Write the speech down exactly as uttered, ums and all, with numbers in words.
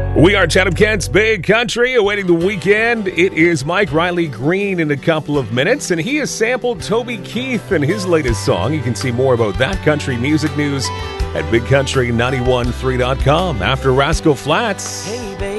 We are Chatham Kent's Big Country, awaiting the weekend. It is Mike Riley Green in a couple of minutes, and he has sampled Toby Keith and his latest song. You can see more about that country music news at big country nine one three dot com after Rascal Flatts.